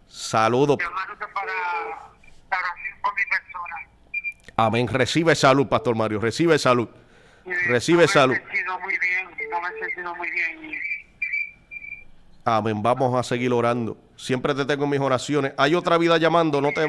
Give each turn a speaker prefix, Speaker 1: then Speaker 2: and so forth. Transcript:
Speaker 1: Saludos.
Speaker 2: Llamándote para oración por mi persona.
Speaker 1: Amén. Recibe salud, Pastor Mario. Recibe salud. Recibe salud.
Speaker 2: No me he sentido muy bien. No me he sentido muy bien.
Speaker 1: Amén. Vamos a seguir orando. Siempre te tengo en mis oraciones. Hay otra vida llamando. No te